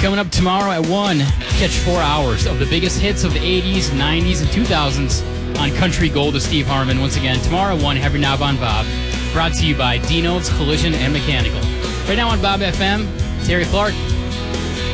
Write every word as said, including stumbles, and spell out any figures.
Coming up tomorrow at one, catch four hours of the biggest hits of the eighties, nineties, and two thousands on Country Gold with Steve Harmon. Once again, tomorrow at one, have your knob on Bob. Brought to you by Dino's Collision and Mechanical. Right now on Bob F M, Terry Clark.